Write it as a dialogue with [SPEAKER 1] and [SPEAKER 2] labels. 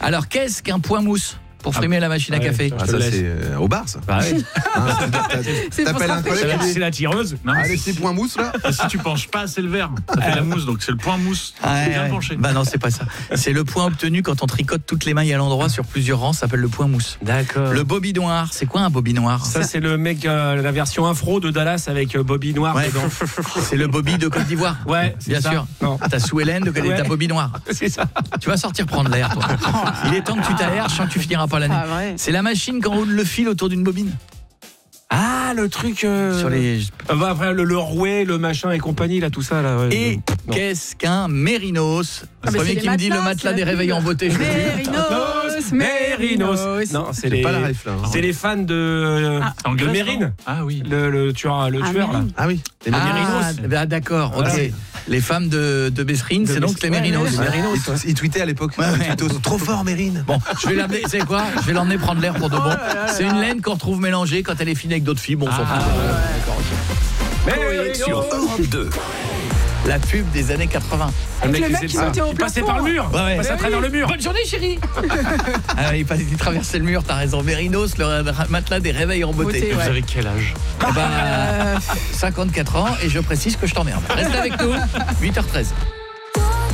[SPEAKER 1] Alors, qu'est-ce qu'un point mousse pour frimer la machine à café?
[SPEAKER 2] Ça c'est au bar ça.
[SPEAKER 3] Bah ouais.
[SPEAKER 2] T'appelles un collègue.
[SPEAKER 3] C'est la tireuse.
[SPEAKER 4] Non,
[SPEAKER 2] Ah, les petits points mousse là.
[SPEAKER 4] si tu penches pas assez le verre, ça fait la mousse, donc c'est le point mousse.
[SPEAKER 1] Ouais,
[SPEAKER 4] Bien
[SPEAKER 1] ouais.
[SPEAKER 4] penché.
[SPEAKER 1] Bah non, c'est pas ça. C'est le point obtenu quand on tricote toutes les mailles à l'endroit sur plusieurs rangs, ça s'appelle le point mousse.
[SPEAKER 3] D'accord.
[SPEAKER 1] Le bobinoir, c'est quoi un bobinoir?
[SPEAKER 3] Ça c'est le mec, la version afro de Dallas avec Bobby Noir
[SPEAKER 1] Ouais.
[SPEAKER 3] dedans.
[SPEAKER 1] C'est le Bobby de Côte d'Ivoire.
[SPEAKER 3] Ouais, c'est
[SPEAKER 1] Bien
[SPEAKER 3] ça.
[SPEAKER 1] sûr.
[SPEAKER 3] Non.
[SPEAKER 1] T'as Sue Hélène de
[SPEAKER 3] Ouais.
[SPEAKER 1] ta Bobby noire.
[SPEAKER 3] C'est ça.
[SPEAKER 1] Tu vas sortir prendre l'air, toi. Il est temps que tu t'aères, je sens que tu finiras pas l'année.
[SPEAKER 5] Ah, vrai.
[SPEAKER 1] C'est la machine qui enroule le fil autour d'une bobine.
[SPEAKER 3] Ah, le truc
[SPEAKER 1] Sur les...
[SPEAKER 3] bah, après le rouet, le machin et compagnie là, tout ça là. Ouais,
[SPEAKER 1] Et
[SPEAKER 3] non.
[SPEAKER 1] qu'est-ce qu'un mérinos? Le
[SPEAKER 5] mais
[SPEAKER 1] premier
[SPEAKER 5] c'est
[SPEAKER 1] qui
[SPEAKER 5] les
[SPEAKER 1] me dit le
[SPEAKER 5] matelas,
[SPEAKER 1] matelas
[SPEAKER 5] c'est
[SPEAKER 1] des
[SPEAKER 5] la
[SPEAKER 1] réveils
[SPEAKER 5] pub.
[SPEAKER 1] en beauté, je le tue.
[SPEAKER 5] Mérinos.
[SPEAKER 3] Non, c'est
[SPEAKER 2] J'ai
[SPEAKER 3] les
[SPEAKER 2] pas la ref là.
[SPEAKER 3] c'est les fans de
[SPEAKER 4] En
[SPEAKER 3] de
[SPEAKER 4] Grèce,
[SPEAKER 3] Mérine.
[SPEAKER 4] non Ah oui.
[SPEAKER 3] Le tueur là.
[SPEAKER 5] Mérine.
[SPEAKER 2] Ah oui. Les
[SPEAKER 1] Ah,
[SPEAKER 2] mérinos.
[SPEAKER 1] bah, d'accord, ok.
[SPEAKER 3] Voilà.
[SPEAKER 1] Les femmes de Messrine, c'est donc les mérinos.
[SPEAKER 3] Ouais, Mérinos.
[SPEAKER 2] Il tweetait à l'époque.
[SPEAKER 1] Ouais, ouais.
[SPEAKER 2] Trop fort Mérine.
[SPEAKER 1] Bon, je vais l'amener, tu sais quoi? Je vais l'emmener prendre l'air pour de bon. C'est une laine qu'on retrouve mélangée quand elle est fine avec d'autres fibres, on s'en fout.
[SPEAKER 3] Sur
[SPEAKER 6] Europe 2.
[SPEAKER 1] La pub des années 80.
[SPEAKER 5] Avec le
[SPEAKER 3] qui
[SPEAKER 5] mec
[SPEAKER 3] faisait
[SPEAKER 5] qui
[SPEAKER 3] ça.
[SPEAKER 5] montait au
[SPEAKER 3] Il passait
[SPEAKER 5] plafond.
[SPEAKER 3] par le mur.
[SPEAKER 1] Ouais, ouais.
[SPEAKER 3] Il passait à travers le mur.
[SPEAKER 1] Bonne journée, chérie. Il traversait le mur, t'as raison. Mérinos, le matelas des réveils en beauté.
[SPEAKER 5] Beauté,
[SPEAKER 4] Vous
[SPEAKER 5] ouais.
[SPEAKER 4] avez quel âge?
[SPEAKER 1] Eh ben, 54 ans et je précise que je t'emmerde. Reste avec nous, 8h13.